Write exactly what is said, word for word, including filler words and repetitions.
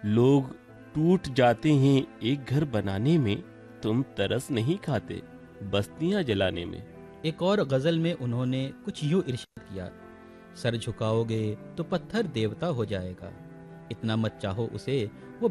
लोग टूट जाते हैं एक घर बनाने में, तुम तरस नहीं खाते बस्तियां जलाने में। एक और गजल में उन्होंने कुछ यूं इरशाद किया, सर झुकाओगे तो पत्थर देवता हो जाएगा, इतना मत चाहो उसे वो